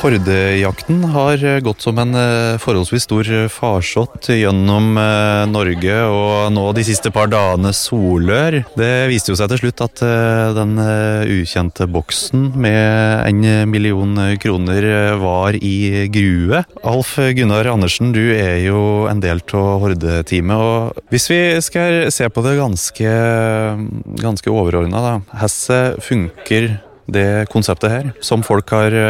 Hordejakten har gått som en forholdsvis stor farsott gjennom Norge, og nå de siste par dagene solør. Det viste jo seg til slutt at den ukjente boksen med 1 million kroner var i grue. Alf Gunnar Andersen, du jo en del av Horde-teamet, og hvis vi skal se på det ganske overordnet da, hvordan funker det konseptet her, som folk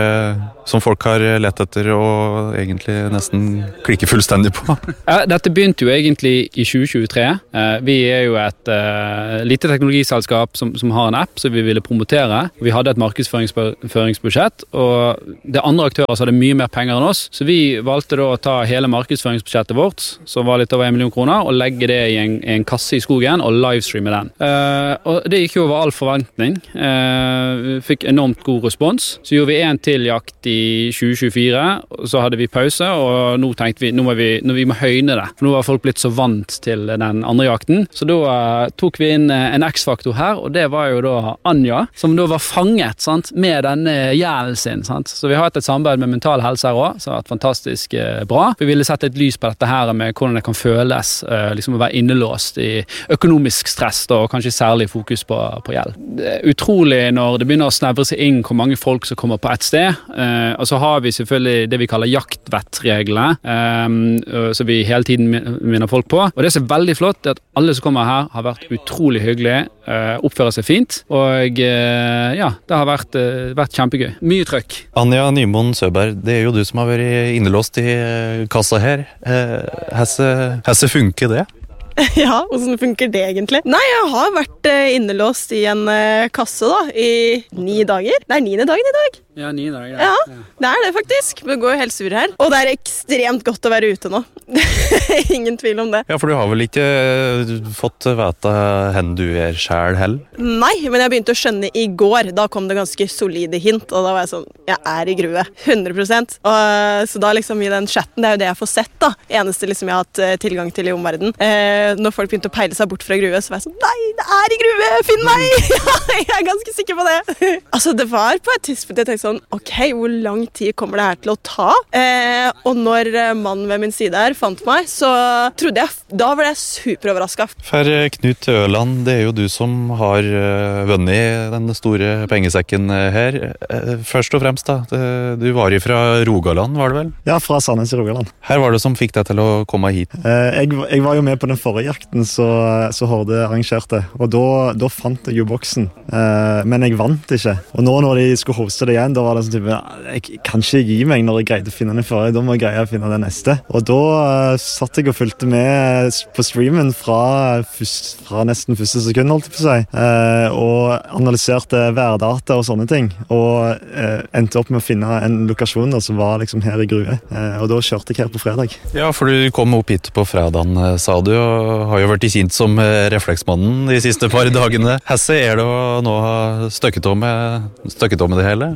har lett etter og egentlig nesten klikker fullstendig på? Ja, dette begynte jo egentlig i 2023. Vi jo et lite teknologiselskap som har en app som vi ville promotere. Vi hadde et markedsføringsbudsjett, og det andre aktører som hadde mye mer penger enn oss, så vi valgte da å ta hele markedsføringsbudsjettet vårt, som var litt over 1 million kroner, og legge det i en kasse i skogen og livestreame den. Og det gikk jo over all forventning. Fikk enormt god respons. Så gjorde vi en til jakt i 2024, og så hadde vi pause, og nå tenkte vi, nå må vi høyne det. For nå var folk blitt så vant til den andre jakten. Så da tok vi inn en X-faktor her, og det var jo da Anja, som da var fanget, sant, med denne hjelmen sin. Sant? Så vi har hatt et samarbeid med Mental Helse her også, som har vært fantastisk bra. Vi ville sette et lys på dette her med hvordan det kan føles liksom å være innelåst i økonomisk stress, da, og kanskje særlig fokus på gjeld. Det utrolig når det begynner å snevre seg inn hvor mange folk som kommer på et sted, og så har vi selvfølgelig det vi kaller jaktvettreglene, så vi hele tiden minner folk på, og det som veldig flott at alle som kommer her har vært utrolig hyggelige, oppfører seg fint, og ja, det har vært kjempegøy. Mye trøkk. Anja Nymoen Søberg, det jo du som har vært innelåst i kassa her. Hesse funker det? Ja, hvordan funker det egentlig? Nei, jeg har vært innelåst i en kasse da, i 9 dager. Det 9. dagen i dag. Ja, 9 dager. Ja, det det faktisk. Det går jo helt sur her. Og det ekstremt godt å være ute nå. Ingen tvil om det. Ja, for du har vel ikke fått vite hvor du selv heller? Nei, men jeg begynte å skjønne i går. Da kom det ganske solide hint, og da var jeg sånn, jeg i grue. 100%. Så da liksom i den chatten, det jo det jeg får sett da. Eneste liksom jeg har hatt tilgang til i omverdenen. Når folk begynte å peile seg bort fra grue, så var jeg sånn, nei, det i grue, finn meg! Ja, jeg ganske sikker på det. Altså, det var på et tidspunkt jeg tenkte sånn, ok, hvor lang tid kommer det her til å ta? Og når mannen ved min side her fant meg, så trodde jeg, da var jeg superoverrasket. For Knut Øland, det jo du som har vunnet den store pengesekken her. Først og fremst da, du var fra Rogaland, var det vel? Ja, fra Sandnes i Rogaland. Her var det som fikk deg til å komme hit? Jeg var jo med på den forrige jakten så Horde arrangerte, og da fant jeg jo boksen, men jeg vant ikke. Og nå når de skulle hoste det igjen, da var det sånn type, jeg kan ikke gi meg når jeg greide å finne den forrige, da må jeg greie å finne den neste. Og da satt jeg og fulgte med på streamen fra nesten første sekund, holdt jeg på å si, og analyserte værdata og sånne ting, og endte opp med å finne en lokasjon som var liksom her i grue, og da kjørte jeg her på fredag. Ja, for du kom opp hit på fredagen, sa du, og har jo vært kjent som refleksmannen de siste par dagene. Hesse det å nå ha støkket om med det hele?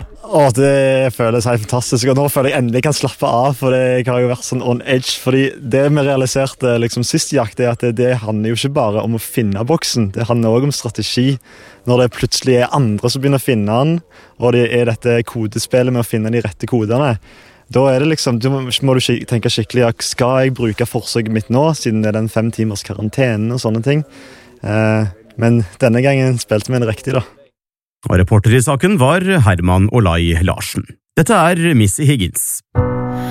Det føles helt fantastisk, og nå føler jeg endelig kan slappe av, for jeg har jo vært sånn on edge, fordi det vi realiserte liksom sist jakt at det handler jo ikke bare om å finne boksen, det handler også om strategi. Når det plutselig andre som begynner å finne den, og det dette kodespillet med å finne de rette kodene, da det liksom, må du tenke skikkelig, skal jeg bruke forsøket mitt nå, siden det den 5 timers karantenen og sånne ting. Men denne gangen spilte vi det riktig da. Og reporter i saken var Herman Olai Larsen. Dette Missy Higgins.